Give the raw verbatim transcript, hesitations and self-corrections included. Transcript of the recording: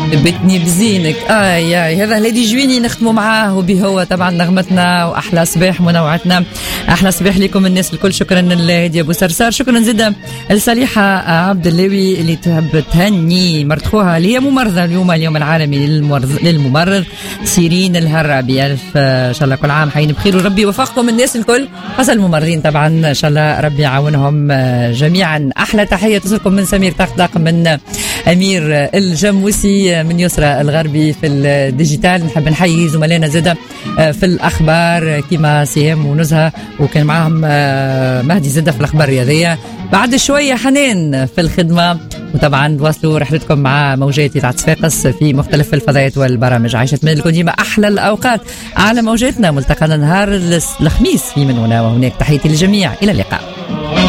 بتني بزينك. اي اي هذا هلادي جويني نختموا معاه وبهو طبعا نغمتنا واحلى صباح منوعتنا. احلى صباح لكم الناس الكل. شكرا لهادي ابو سرسار. شكرا زيدا لصالحه عبد اللوي اللي تحب تهني مرت خوها اللي هي ممرضه اليوم اليوم العالمي للممرض سيرين الهرابي. الف ان شاء الله كل عام حين بخير وربي يوفقكم الناس الكل خاصه الممرضين طبعا ان شاء الله ربي يعاونهم جميعا. احلى تحيه تصلكم من سمير طقطق من امير الجموسي من يسرى الغربي في الديجيتال. نحب نحيي زملائنا زاده في الاخبار كيما سيام ونزهه وكان معهم مهدي زاده في الاخبار الرياضيه. بعد شويه حنان في الخدمه وطبعا تواصلوا رحلتكم مع موجات تاع صفاقس في مختلف الفضائيات والبرامج. عايشه من لكم ديما احلى الاوقات على موجاتنا. ملتقانا نهار الخميس في من هنا وهناك. تحياتي للجميع الى اللقاء.